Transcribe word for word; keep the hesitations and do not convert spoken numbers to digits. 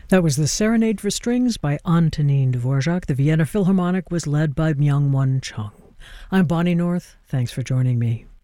That was the Serenade for Strings by Antonin Dvorak. The Vienna Philharmonic was led by Myung-Whun Chung. I'm Bonnie North. Thanks for joining me.